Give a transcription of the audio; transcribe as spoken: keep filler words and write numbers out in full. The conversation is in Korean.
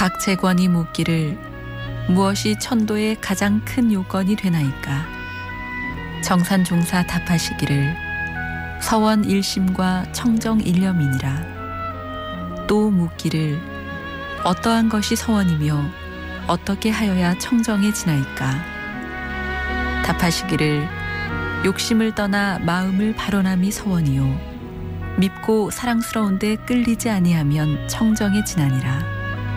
박재권이 묻기를 무엇이 천도의 가장 큰 요건이 되나이까. 정산종사 답하시기를 서원 일심과 청정 일념이니라. 또 묻기를 어떠한 것이 서원이며 어떻게 하여야 청정에 지나이까. 답하시기를 욕심을 떠나 마음을 발언함이 서원이요 밉고 사랑스러운데 끌리지 아니하면 청정에 지나니라.